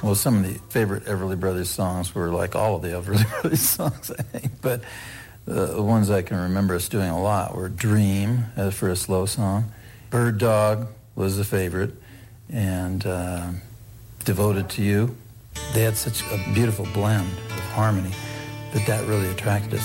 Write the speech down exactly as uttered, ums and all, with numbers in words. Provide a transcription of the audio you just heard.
Well, some of the favorite Everly Brothers songs were like all of the Everly Brothers songs, I think. But uh, the ones I can remember us doing a lot were Dream, uh, for a slow song. Bird Dog was a favorite. And uh, Devoted to You. They had such a beautiful blend of harmony that that really attracted us.